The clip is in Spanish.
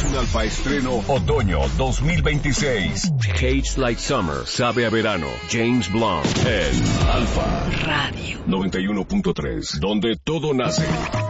Un Alfa estreno otoño 2026. Caged Like Summer sabe a verano. James Blunt en Alfa Radio 91.3, donde todo nace.